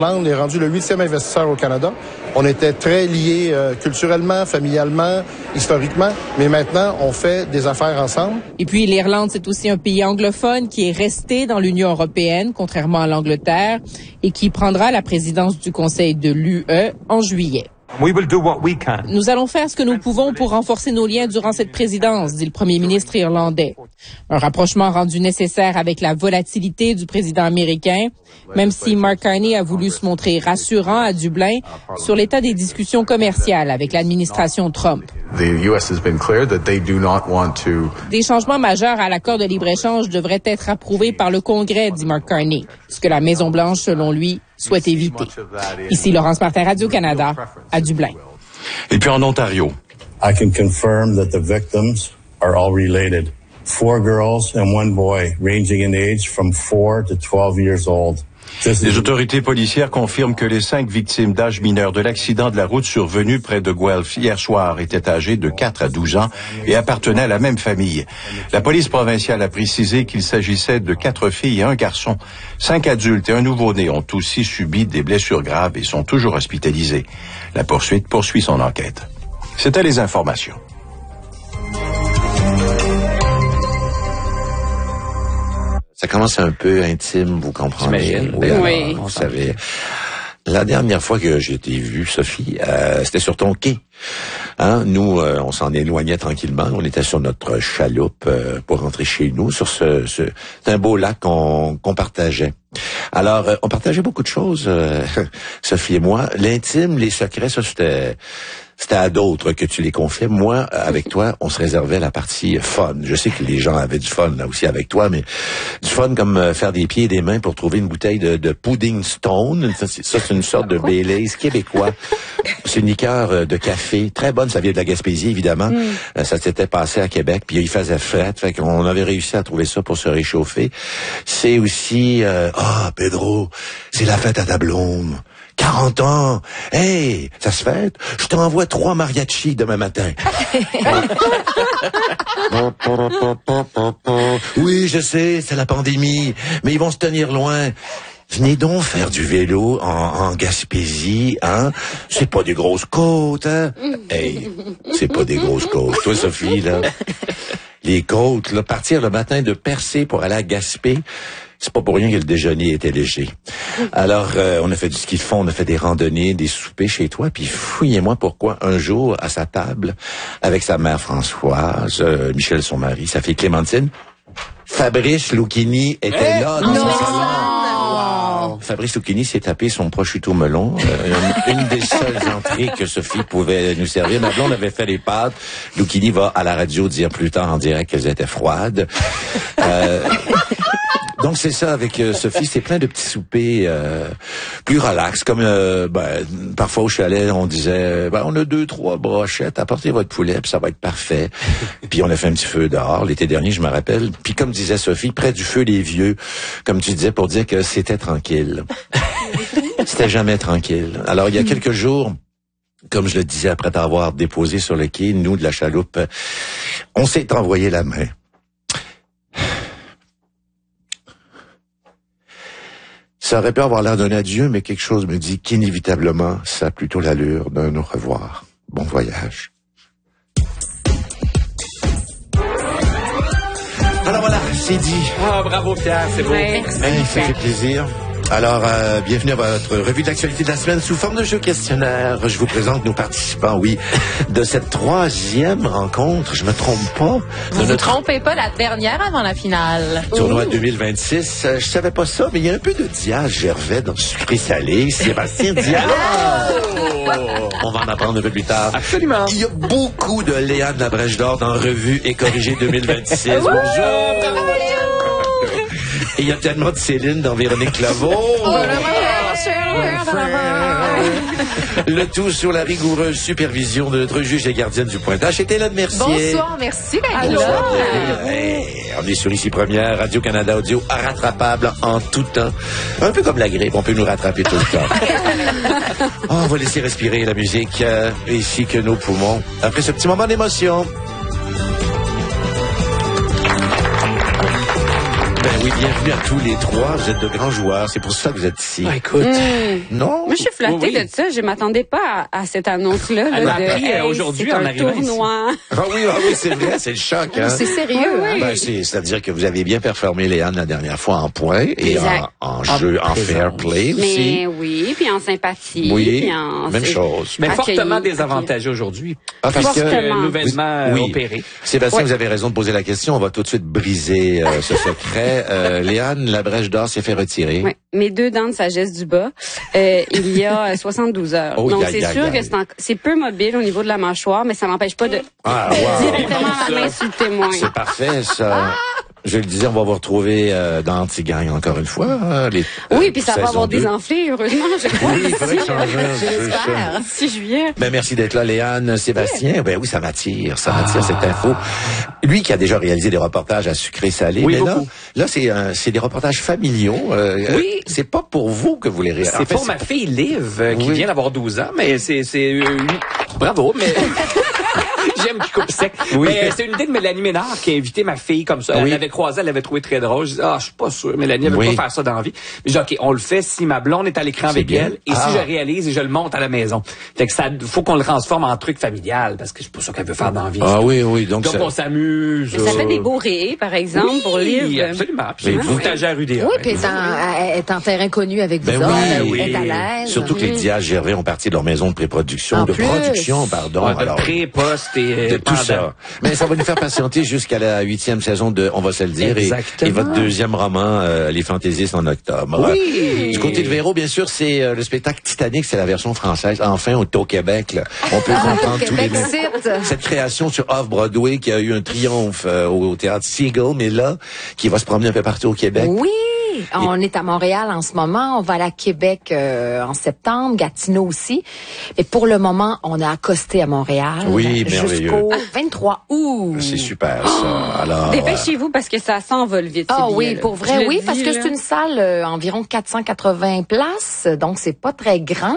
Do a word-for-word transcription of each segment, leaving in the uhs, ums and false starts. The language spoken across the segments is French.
L'Irlande est rendu le huitième investisseur au Canada. On était très liés euh, culturellement, familialement, historiquement, mais maintenant, on fait des affaires ensemble. Et puis, l'Irlande, c'est aussi un pays anglophone qui est resté dans l'Union européenne, contrairement à l'Angleterre, et qui prendra la présidence du Conseil de l'U E en juillet. We will do what we can. Nous allons faire ce que nous pouvons pour renforcer nos liens durant cette présidence, dit le premier ministre irlandais. Un rapprochement rendu nécessaire avec la volatilité du président américain, même si Mark Carney a voulu se montrer rassurant à Dublin sur l'état des discussions commerciales avec l'administration Trump. The U S has been clear that they do not want to... Des changements majeurs à l'accord de libre-échange devraient être approuvés par le Congrès, dit Mark Carney, ce que la Maison-Blanche, selon lui, souhaite éviter. Ici Laurence Martin, Radio-Canada, à Dublin. Et puis en Ontario. I can confirm that the victims are all related. Four girls and one boy, ranging in age from four to twelve years old. Les autorités policières confirment que les cinq victimes d'âge mineur de l'accident de la route survenu près de Guelph hier soir étaient âgées de quatre à douze ans et appartenaient à la même famille. La police provinciale a précisé qu'il s'agissait de quatre filles et un garçon. Cinq adultes et un nouveau-né ont aussi subi des blessures graves et sont toujours hospitalisés. La poursuite poursuit son enquête. C'était les informations. Ça commence un peu intime, vous comprenez? Oui. Alors, oui. Vous savez, la dernière fois que j'ai été vu, Sophie, euh, c'était sur ton quai. Hein? Nous, euh, on s'en éloignait tranquillement. On était sur notre chaloupe euh, pour rentrer chez nous, sur ce, ce c'est un beau lac qu'on, qu'on partageait. Alors, euh, on partageait beaucoup de choses, euh, Sophie et moi. L'intime, les secrets, ça, c'était... C'était à d'autres que tu les confiais. Moi, avec toi, on se réservait la partie fun. Je sais que les gens avaient du fun là aussi avec toi, mais du fun comme euh, faire des pieds et des mains pour trouver une bouteille de, de Pudding Stone. Ça, c'est, ça, c'est une sorte de Baileys québécois. C'est une liqueur euh, de café. Très bonne, ça vient de la Gaspésie, évidemment. Mm. Euh, ça s'était passé à Québec, puis il faisait fret. Fait qu'on avait réussi à trouver ça pour se réchauffer. C'est aussi... Ah, euh, oh, Pedro, c'est la fête à ta blonde. quarante ans! Hey! Ça se fête? Je t'envoie trois mariachis demain matin. Oui, je sais, c'est la pandémie, mais ils vont se tenir loin. Venez donc faire du vélo en, en Gaspésie, hein? C'est pas des grosses côtes, hein? Hey! C'est pas des grosses côtes. Toi, Sophie, là, les côtes, là, partir le matin de Percé pour aller à Gaspé, c'est pas pour rien que le déjeuner était léger. Alors, euh, on a fait du ski de fond, on a fait des randonnées, des soupers chez toi, puis fouillez-moi pourquoi un jour, à sa table, avec sa mère Françoise, euh, Michel son mari, sa fille Clémentine, Fabrice Lucchini était eh là dans son salon. Wow. Fabrice Lucchini s'est tapé son prosciutto melon, euh, une, une des seules entrées que Sophie pouvait nous servir. Ma blonde avait fait les pâtes. Lucchini va à la radio dire plus tard en direct qu'elles étaient froides. Euh, Donc c'est ça avec euh, Sophie, c'est plein de petits soupers euh, plus relax, comme euh, ben, parfois au chalet on disait ben, on a deux trois brochettes, apportez votre poulet puis ça va être parfait. Puis on a fait un petit feu dehors l'été dernier, je me rappelle. Puis comme disait Sophie, près du feu les vieux, comme tu disais pour dire que c'était tranquille. C'était jamais tranquille. Alors il y a quelques jours, comme je le disais après t'avoir déposé sur le quai, nous de la chaloupe, on s'est envoyé la main. Ça aurait pu avoir l'air d'un adieu, mais quelque chose me dit qu'inévitablement, ça a plutôt l'allure d'un au revoir. Bon voyage. Alors voilà, c'est dit. Ah, bravo Pierre, c'est beau. Merci. Hey, ça fait plaisir. Alors, euh, bienvenue à votre revue d'actualité de la semaine sous forme de jeu questionnaire. Je vous présente nos participants, oui, de cette troisième rencontre. Je me trompe pas. Vous ne vous trompez pas, la dernière avant la finale. Tournoi deux mille vingt-six. Euh, je savais pas ça, mais il y a un peu de Diaz Gervais dans le sucré salé. Sébastien Diaz. Oh! On va en apprendre un peu plus tard. Absolument. Il y a beaucoup de Léa de la Brèche d'Or dans Revue et Corrigée deux mille vingt-six. Bonjour. Et il y a tellement de Céline dans Véronique Laveau. Le tout sur la rigoureuse supervision de notre juge et gardienne du pointage. C'était Hélène Mercier. Bonsoir, merci d'être là. Hey, on est sur Ici Première, Radio-Canada Audio, rattrapable en tout temps. Un peu comme la grippe, on peut nous rattraper tout le temps. Oh, on va laisser respirer la musique, euh, ainsi que nos poumons. Après ce petit moment d'émotion. Ben oui, bienvenue à tous les trois. Vous êtes de grands joueurs. C'est pour ça que vous êtes ici. Ah, écoute. Mmh. Non? Moi, je suis flattée Oui, oui. de ça. Je m'attendais pas à, à cette annonce-là. Elle Là, m'a de, appris, hey, aujourd'hui, c'est en un arrivant tournoi. Ah oui, ah oui, c'est vrai, c'est le choc. Hein? C'est sérieux. Oui, oui. Ben, c'est, c'est-à-dire que vous avez bien performé, Léane, la dernière fois en points et Exact. en, en jeu, en fair play aussi. Mais oui, puis en sympathie. Oui, puis en, même c'est- chose. Mais accueilli, fortement accueilli. désavantagé aujourd'hui. Ah, parce que... Fortement. Euh, nouvellement euh, Oui. opéré. Sébastien, Ouais. vous avez raison de poser la question. On va tout de suite briser euh, ce secret. Euh, Léane, la brèche d'or s'est fait retirer. Ouais. Mes deux dents de sagesse du bas, euh, il y a soixante-douze heures. Oh, Donc, aïe, c'est aïe, sûr aïe. que c'est, en- c'est peu mobile au niveau de la mâchoire, mais ça n'empêche pas de Ah, wow. directement la main sur le témoin. C'est parfait, ça. Je le disais, on va vous retrouver euh, dans Antigang encore une fois. Hein, les, Oui, euh, puis ça va saison avoir deux. désenflé, heureusement, je crois. Oui, il faudrait que ça en vienne. J'espère. six juillet. Ben, merci d'être là, Léane. Sébastien, ben oui, ça m'attire, ça m'attire cette info. Lui qui a déjà réalisé des reportages à sucré-salé, Oui, mais là, beaucoup. là c'est un, c'est des reportages familiaux. Euh, Oui. euh, c'est pas pour vous que vous les réalisez. C'est pour ma fille Liv, euh, qui Oui. vient d'avoir douze ans, mais c'est... c'est euh, une- Bravo, mais... J'aime qu'il coupe sec. Oui. Mais euh, c'est une idée de Mélanie Ménard qui a invité ma fille comme ça. Elle Oui. l'avait croisée, elle l'avait trouvé très drôle. Je dis, ah, je suis pas sûr. Mélanie, elle veut Oui. pas faire ça dans la vie. Mais j'ai dit, OK, on le fait si ma blonde est à l'écran C'est avec bien. elle et Ah. si je réalise et je le monte à la maison. Fait que ça, faut qu'on le transforme en truc familial parce que je suis pas sûr qu'elle veut faire dans la vie. Ah oui, oui, donc, Donc ça... on s'amuse. Ça fait euh, des beaux rires, par exemple, oui, pour Liv. absolument. absolument. Mais vous- Stagiaire U D A. Oui, puis elle est en- elle est en terrain connu avec vous Ben autres. oui, Elle est à oui. l'aise. Surtout que les Diaz Gervais ont parti de leur maison de pré-production, En de plus. production, pardon. Ouais, de alors, pré, post et euh, de tout pendant. ça. Mais ça va nous faire patienter jusqu'à la huitième saison de On va se le dire et, Exactement. et votre deuxième roman, euh, Les Fantaisistes en octobre. Oui. Du côté de Véro, bien sûr, c'est euh, le spectacle Titanic, c'est la version française. Enfin, on est au Québec. Là. On peut Ah, comprendre tous les Québec mots. cite. Cette création sur Off-Broadway qui a eu un triomphe euh, au théâtre Seagull, mais là, qui va se promener un peu partout au Québec. Oui, on est à Montréal en ce moment. On va aller à Québec euh, en septembre, Gatineau aussi. Mais pour le moment, on a accosté à Montréal Oui, merveilleux. jusqu'au vingt-trois août. C'est super, ça. Alors, Dépêchez-vous parce que ça s'envole vite. Ah ces oui, billets-là. pour Je vrai, le oui, dis, parce que là. c'est une salle euh, environ quatre cent quatre-vingts places, donc c'est pas très grand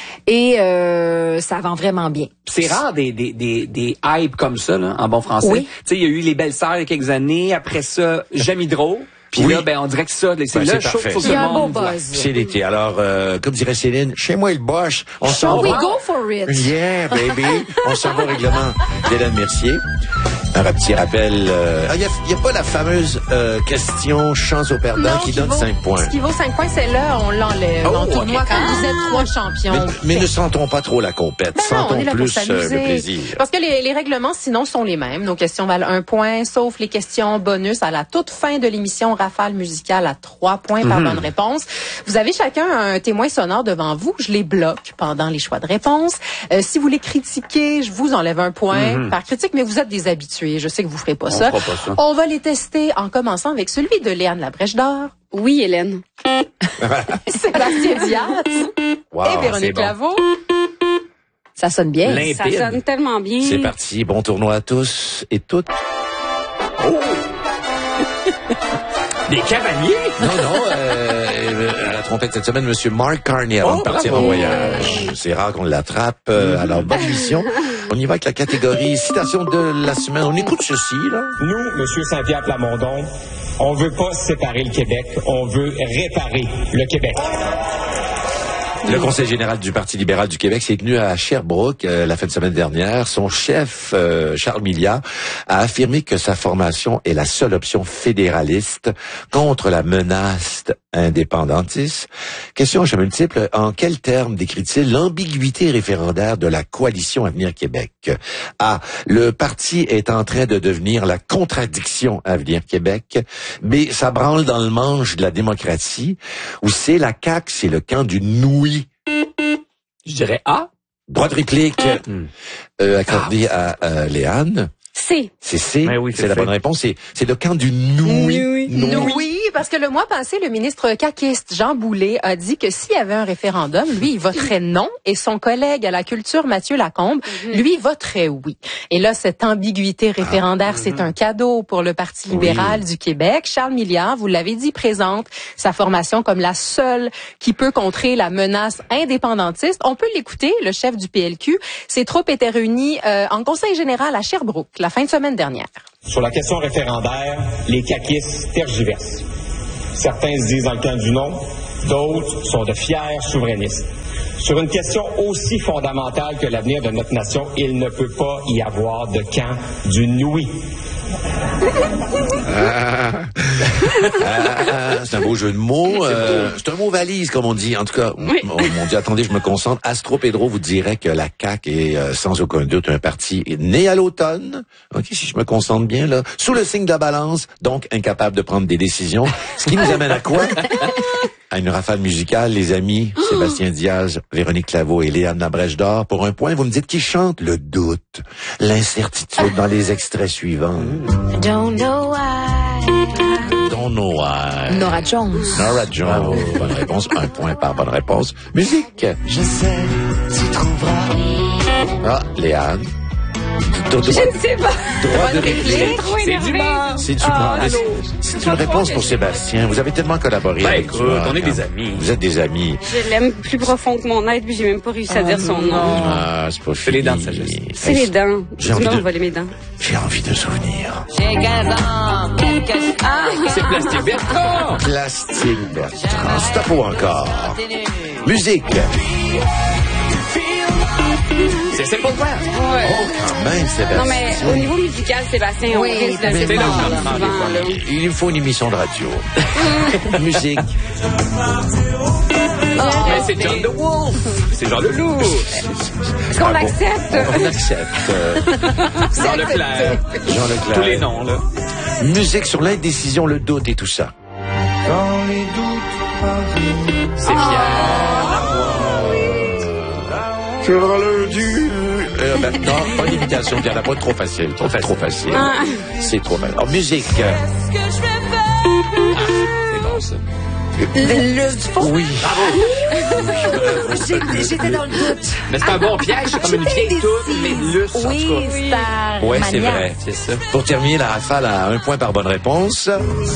et euh, ça vend vraiment bien. C'est rare des, des, des, des hypes comme ça, là, en bon français. Oui. Tu sais, il y a eu Les Belles Sœurs il y a quelques années. Après ça, J'aime Hydro. Puis Oui. là, ben, on dirait que ça, c'est Ben, là, c'est je trouve parfait. qu'il faut que Il y le a un beau monde voit. buzz. c'est l'été. Alors, euh, comme dirait Céline, chez moi, il boche. On s'en We va. go for it. Yeah, baby. On s'en va au règlement d'Hélène Mercier. Un petit rappel. Euh, il n'y a, a pas la fameuse euh, question chance au perdant Non, qui qui donne vaut- cinq points. Ce qui vaut cinq points, c'est là, on l'enlève. Oh, dans le ok. tournoi, quand vous êtes trois champions. Mais, mais ne sentons pas trop la compète. Ben non, Sentons on est là pour plus euh, s'amuser. le plaisir. Parce que les, les règlements, sinon, sont les mêmes. Nos questions valent un point, sauf les questions bonus à la toute fin de l'émission Rafale musicale à trois points par bonne réponse. Vous avez chacun un témoin sonore devant vous. Je les bloque pendant les choix de réponse. Euh, si vous les critiquez, je vous enlève un point par critique, mais vous êtes des habitués. Je sais que vous ferez pas On ça. fera pas ça. On va les tester en commençant avec celui de Léane Labrèche d'Or, Oui, Hélène. Sébastien Diaz Wow, et c'est Véronique bon. Laveau. Ça sonne bien. Limpide. Ça sonne tellement bien. C'est parti. Bon tournoi à tous et toutes. Des cavaliers? Non, non, euh, à la trompette cette semaine, Monsieur Mark Carney avant Oh, de partir bravo. en voyage. C'est rare qu'on l'attrape. Euh, alors, bonne mission. On y va avec la catégorie citation de la semaine. On écoute ceci, là. Nous, Monsieur Saint-Pierre Plamondon, on veut pas séparer le Québec, on veut réparer le Québec. Le Conseil général du Parti libéral du Québec s'est tenu à Sherbrooke euh, la fin de semaine dernière. Son chef, euh, Charles Milliard, a affirmé que sa formation est la seule option fédéraliste contre la menace indépendantiste. Question à multiple. En quels termes décrit-il l'ambiguïté référendaire de la coalition Avenir Québec? A. Le parti est en train de devenir la contradiction Avenir Québec. B. Ça branle dans le manche de la démocratie. Ou C. La C A Q, c'est le camp du nouilles. Je dirais A. Droit de réplique euh, accordé à euh, Léane. C. C'est C. Ben oui, c'est c'est la fait. bonne réponse. C'est, c'est le camp du nouilles. Oui, Nouilles. Oui, parce que le mois passé, le ministre caquiste Jean Boulet a dit que s'il y avait un référendum, lui, il voterait non, et son collègue à la culture, Mathieu Lacombe, lui, voterait oui. Et là, cette ambiguïté référendaire, Ah. c'est un cadeau pour le Parti libéral du Québec. Charles Milliard, vous l'avez dit, présente sa formation comme la seule qui peut contrer la menace indépendantiste. On peut l'écouter, le chef du P L Q. Ses troupes étaient réunies euh, en conseil général à Sherbrooke la fin de semaine dernière. Sur la question référendaire, les caquistes tergiversent. Certains se disent dans le camp du non, d'autres sont de fiers souverainistes. Sur une question aussi fondamentale que l'avenir de notre nation, il ne peut pas y avoir de camp du oui. Ah, ah, c'est un beau jeu de mots. Euh, c'est un mot valise, comme on dit. En tout cas, oui. oh, mon Dieu, attendez, je me concentre. Astro Pedro vous dirait que la C A Q est euh, sans aucun doute un parti né à l'automne. Ok, si je me concentre bien là, sous le signe de la balance, donc incapable de prendre des décisions. Ce qui nous amène à quoi? À une rafale musicale, les amis, oh. Sébastien Diaz, Véronique Claveau et Léane Labrèche d'Or. Pour un point, vous me dites qui chante le doute, l'incertitude dans les extraits suivants. Don't know why. Don't know why. Nora Jones. Nora Jones. Oh. Bonne réponse. Un point par bonne réponse. Musique. Je sais, tu trouveras. Ah, Léane. Je ne sais pas. Droit de réplique. C'est du mal. C'est du mal. C'est une réponse pour Sébastien. Vous avez tellement collaboré ben, avec écoute, toi. on est des amis. Vous êtes des amis. Je l'aime plus profond que mon être, puis j'ai même pas réussi à dire son nom. Ah, c'est pas fini. C'est les dents de sagesse. C'est les dents. J'ai envie de voler mes dents. J'ai envie de souvenirs. J'ai quinze ans. Ah, c'est Plastique Bertrand. Plastique Bertrand. Stop ou encore. Musique. C'est Simple Plan. Ouais. Oh, quand même, Sébastien. Non, mais au niveau musical, Sébastien, oui, on risque de c'est se là voir, où là, je souvent, là. Il lui faut une émission de radio. Musique. Oh, mais c'est John the Wolf. C'est Jean Leloup. Est-ce qu'on l'accepte? On l'accepte. Jean Leclerc. Jean Leclerc. Tous les noms, là. Musique sur l'indécision, le doute et tout ça. Quand les doutes arrivent. C'est fier. Je le dis. Euh, maintenant, pas d'imitation, Pierre, pas trop facile. Trop facile. Trop facile. Ah. C'est trop facile. Alors, musique. Qu'est-ce que je vais faire? Ah, c'est bon, ça. Le du fond. Oui. J'étais dans le doute. Mais c'est un bon piège, c'est comme une vieille doute, mais luce, en tout Oui, cas. c'est un Ouais, c'est maniaque. vrai. C'est ça. Pour terminer, la rafale à un point par bonne réponse.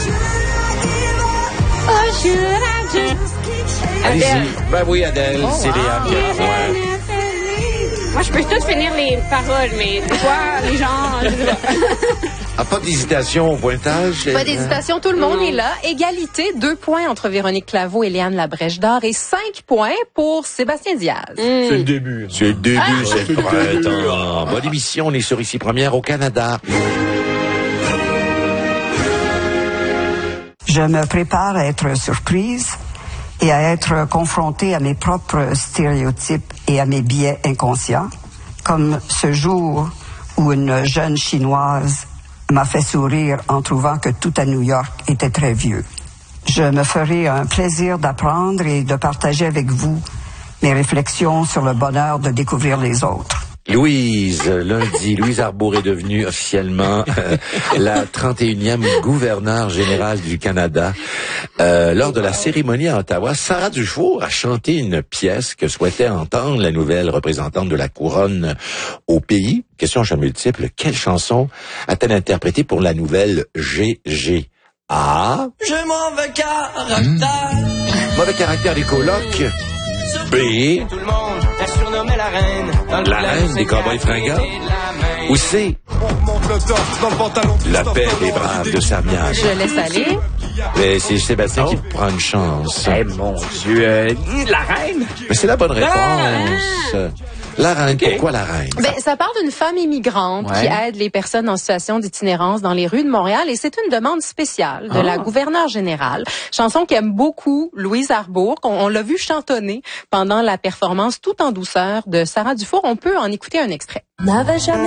Allez-y. Ben oui, Adèle, Oh, c'est wow. Léa qui a un point. Moi, je peux tout finir les paroles, mais toi, les gens... je- Ah, pas d'hésitation au pointage. Pas d'hésitation, tout le monde Non. est là. Égalité, deux points entre Véronique Claveau et Léane Labrèche d'Or et cinq points pour Sébastien Diaz. C'est le début. C'est le début, c'est le printemps. Bonne émission, on est sur Ici Première au Canada. Je me prépare à être surprise et à être confrontée à mes propres stéréotypes et à mes biais inconscients, comme ce jour où une jeune Chinoise m'a fait sourire en trouvant que tout à New York était très vieux. Je me ferai un plaisir d'apprendre et de partager avec vous mes réflexions sur le bonheur de découvrir les autres. Louise, lundi, Louise Arbour est devenue officiellement euh, la trente et unième gouverneure générale du Canada. Euh, lors de la cérémonie à Ottawa, Sarah Dufour a chanté une pièce que souhaitait entendre la nouvelle représentante de la couronne au pays. Question à choix multiple, quelle chanson a-t-elle interprétée pour la nouvelle G G? A. J'ai mauvais caractère. Mauvais caractère des colocs. B. Tout le monde t'a surnommé la reine. La reine des cowboys fringants. Ou C. La paix des braves de Sarmiac. Je laisse aller. Mais c'est Sébastien qui prend une chance. Eh, mon Dieu. Euh, la reine? Mais c'est la bonne réponse. La reine, Okay. pourquoi la reine? Ben, ça parle d'une femme immigrante Ouais. qui aide les personnes en situation d'itinérance dans les rues de Montréal et c'est une demande spéciale de Ah. la gouverneure générale. Chanson qu'aime beaucoup Louise Arbour, qu'on on l'a vu chantonner pendant la performance tout en douceur de Sarah Dufour. On peut en écouter un extrait. N'avais jamais